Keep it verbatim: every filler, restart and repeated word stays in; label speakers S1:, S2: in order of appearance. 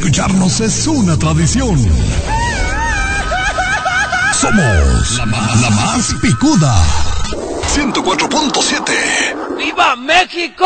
S1: escucharnos es una tradición. Somos la más, la más picuda. ciento cuatro punto siete.
S2: ¡Viva México!